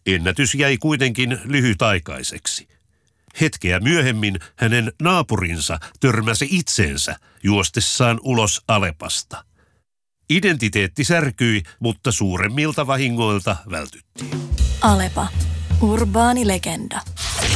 Ennätys jäi kuitenkin lyhytaikaiseksi. Hetkeä myöhemmin hänen naapurinsa törmäsi itseensä juostessaan ulos Alepasta. Identiteetti särkyi, mutta suuremmilta vahingoilta vältyttiin. Alepa. Urbaani legenda.